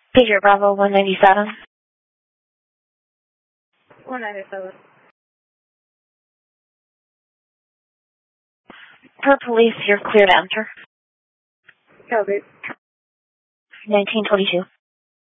Pager Bravo 197. 197. Per police, you're clear to enter. Copy. 1922.